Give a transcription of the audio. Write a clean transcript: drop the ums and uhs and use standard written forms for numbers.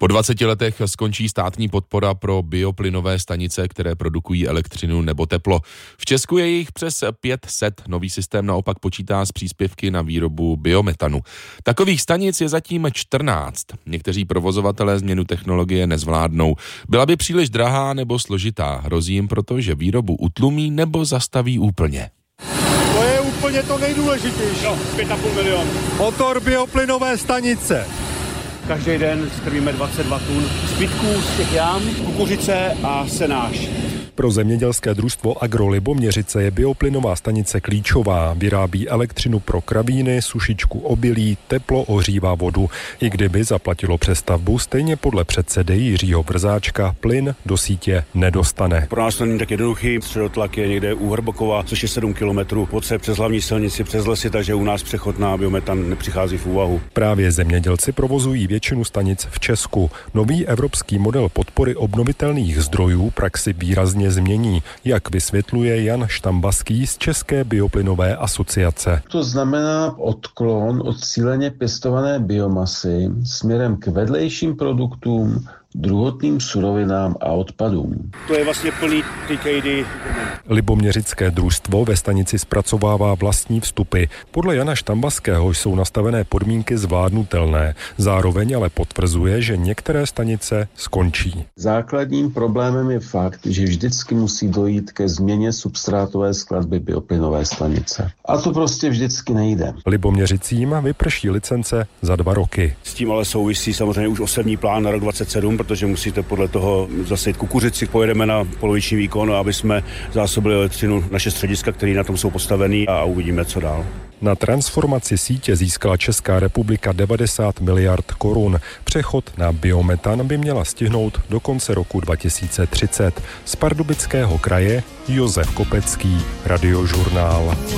Po 20 letech skončí státní podpora pro bioplynové stanice, které produkují elektřinu nebo teplo. V Česku je jich přes 500. Nový systém naopak počítá s příspěvky na výrobu biometanu. Takových stanic je zatím 14. Někteří provozovatelé změnu technologie nezvládnou. Byla by příliš drahá nebo složitá. Hrozí jim proto, že výrobu utlumí nebo zastaví úplně. To je úplně to nejdůležitější. No, 5,5 milionu. Motor bioplynové stanice. Každý den strvíme 22 tun zbytků z těch jám, kukuřice a senáž. Pro zemědělské družstvo Agro Liboměřice je bioplynová stanice klíčová. Vyrábí elektřinu pro kravíny, sušičku obilí, teplo ohřívá vodu. I kdyby zaplatilo přestavbu, stejně podle předsedy Jiřího Vrzáčka plyn do sítě nedostane. Pro nás to není tak jednoduchý. Středotlak je někde u Hrbokova, což je 7 kilometrů. Podsep přes hlavní silnici, přes lesy, takže u nás přechod na biometan nepřichází v úvahu. Právě zemědělci provozují většinu stanic v Česku. Nový evropský model podpory obnovitelných zdrojů praxi výrazně změní, jak vysvětluje Jan Štambaský z České bioplynové asociace. To znamená odklon od cíleně pěstované biomasy směrem k vedlejším produktům, druhotným surovinám a odpadům. To je vlastně plný TKD. Liboměřické družstvo ve stanici zpracovává vlastní vstupy. Podle Jana Štambaského jsou nastavené podmínky zvládnutelné. Zároveň ale potvrzuje, že některé stanice skončí. Základním problémem je fakt, že vždycky musí dojít ke změně substrátové skladby bioplynové stanice. A to prostě vždycky nejde. Liboměřicím vyprší licence za 2 roky. S tím ale souvisí samozřejmě už osevní plán na rok 2027, protože musíte podle toho zasejít kukuřici. Pojedeme na poloviční výkon, aby jsme zásobili elektřinu naše střediska, které na tom jsou postaveny, a uvidíme, co dál. Na transformaci sítě získala Česká republika 90 miliard korun. Přechod na biometan by měla stihnout do konce roku 2030. Z Pardubického kraje Josef Kopecký, Radiožurnál.